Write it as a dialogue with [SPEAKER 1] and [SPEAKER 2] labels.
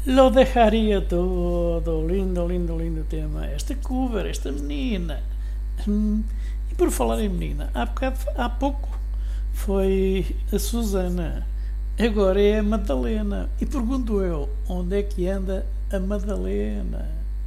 [SPEAKER 1] Lo deixaria todo. Lindo, lindo, lindo tema. Esta cover, esta menina. E por falar em menina, há pouco foi a Susana. Agora é a Madalena. E pergunto eu, onde é que anda a Madalena?